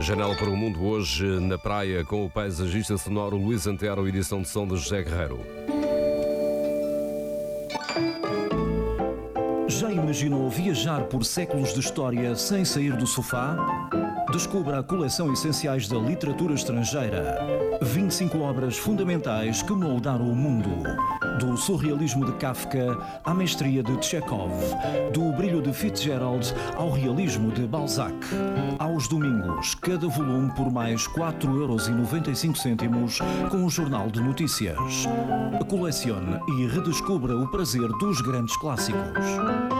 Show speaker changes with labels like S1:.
S1: Janela para o Mundo hoje na praia com o paisagista sonoro Luís Antero, edição de som de José Guerreiro.
S2: Já imaginou viajar por séculos de história sem sair do sofá? Descubra a coleção Essenciais da Literatura Estrangeira. 25 obras fundamentais que moldaram o mundo. Do surrealismo de Kafka à mestria de Chekhov. Do brilho de Fitzgerald ao realismo de Balzac. Aos domingos, cada volume por mais 4,95€ com o Jornal de Notícias. Colecione e redescubra o prazer dos grandes clássicos.